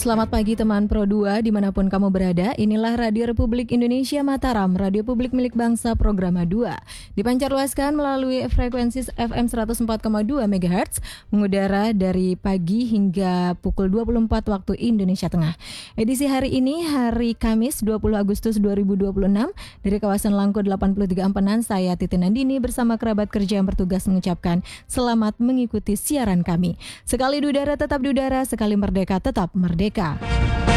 Selamat pagi teman Pro 2 dimanapun kamu berada. Inilah Radio Republik Indonesia Mataram, radio publik milik bangsa Programa 2. Dipancarluaskan melalui frekuensi FM 104,2 MHz, mengudara dari pagi hingga pukul 24 waktu Indonesia Tengah. Edisi hari ini, hari Kamis 20 Agustus 2026, dari kawasan Langko 83 Ampenan, saya Titi Nandini bersama kerabat kerja yang bertugas mengucapkan selamat mengikuti siaran kami. Sekali di udara tetap di udara, sekali merdeka tetap merdeka.